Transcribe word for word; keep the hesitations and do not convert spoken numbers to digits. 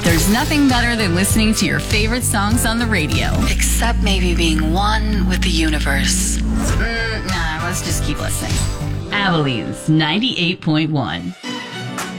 There's nothing better than listening to your favorite songs on the radio. Except maybe being one with the universe. Mm, nah, let's just keep listening. Abilene's ninety-eight point one.